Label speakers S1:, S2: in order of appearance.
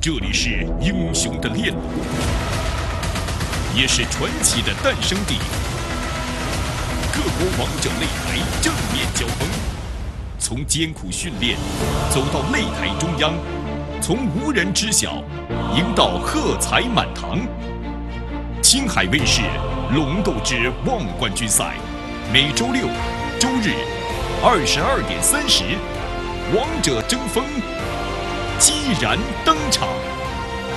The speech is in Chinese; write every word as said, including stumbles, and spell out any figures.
S1: 这里是英雄的练路，也是传奇的诞生地。各国王者擂台正面交锋，从艰苦训练走到擂台中央，从无人知晓赢到喝彩满堂。青海卫视《龙斗之望冠军赛》，每周六、周日二十二点三十，王者争锋，激然登场。